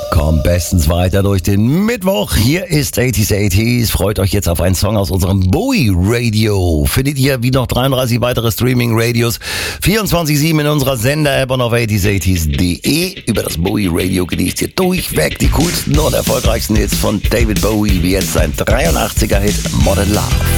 Kommt bestens weiter durch den Mittwoch. Hier ist 80s. Freut euch jetzt auf einen Song aus unserem Bowie Radio. Findet ihr wie noch 33 weitere Streaming-Radios 24/7 in unserer Sender-App und auf 80s.de. Über das Bowie Radio genießt ihr durchweg die coolsten und erfolgreichsten Hits von David Bowie, wie jetzt sein 83er-Hit Modern Love.